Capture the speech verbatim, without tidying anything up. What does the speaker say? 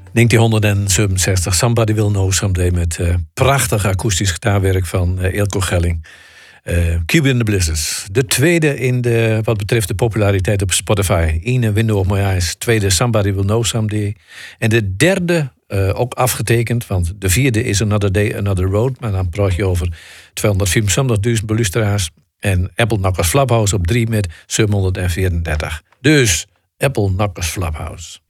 negentienhonderdzevenenzestig, Somebody Will Know Someday... met uh, prachtig akoestisch gitaarwerk van uh, Eelco Gelling. Uh, Cuban and the Blizzards. De tweede in de, wat betreft de populariteit op Spotify. Ine Window of My Eyes. Tweede Somebody Will Know Someday. En de derde, uh, ook afgetekend... want de vierde is Another Day, Another Road... maar dan praat je over tweehonderdvierenzestigduizend beluisteraars... en Apple Knockers Flophouse op drie met zevenhonderdvierendertig. Dus Apple Knockers Flophouse.